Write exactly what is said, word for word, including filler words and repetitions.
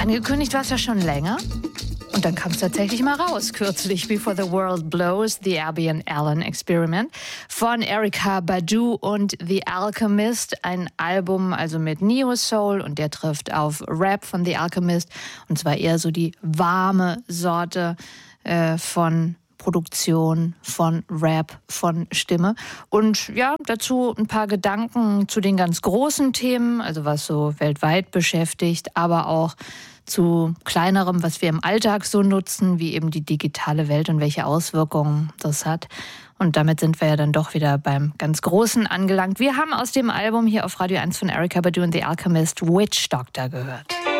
angekündigt war es ja schon länger. Und dann kam es tatsächlich mal raus, kürzlich, Before the World Blows, The Abby and Alan Experiment von Erykah Badu und The Alchemist. Ein Album also mit Neo-Soul und der trifft auf Rap von The Alchemist. Und zwar eher so die warme Sorte äh, von Produktion, von Rap, von Stimme. Und ja, dazu ein paar Gedanken zu den ganz großen Themen, also was so weltweit beschäftigt, aber auch zu kleinerem, was wir im Alltag so nutzen, wie eben die digitale Welt und welche Auswirkungen das hat. Und damit sind wir ja dann doch wieder beim ganz Großen angelangt. Wir haben aus dem Album hier auf Radio eins von Erykah Badu und The Alchemist Witch Doctor gehört.